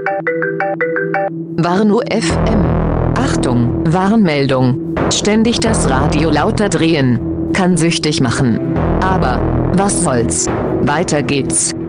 Warnow FM. Achtung, Warnmeldung. Ständig das Radio lauter drehen. Kann süchtig machen. Aber, was soll's? Weiter geht's.